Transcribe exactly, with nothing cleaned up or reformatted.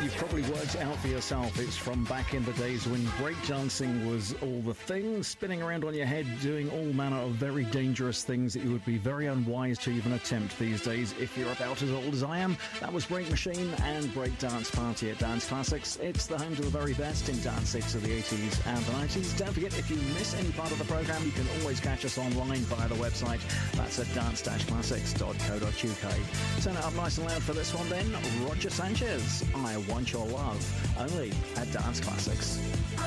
you've probably worked out for yourself. It's from back in the days when breakdancing was all the thing, spinning around on your head, doing all manner of very dangerous things that you would be very unwise to even attempt these days if you're about as old as I am. That was Break Machine and Breakdance Party at Dance Classics. It's the home to the very best in dance hits of the eighties and the nineties. Don't forget, if you miss any part of the programme, you can always catch us online via the website. That's at dance classics dot co dot uk. Turn it up nice and loud for this one then. Roger Sanchez, I Want Your Love, only at Dance Classics.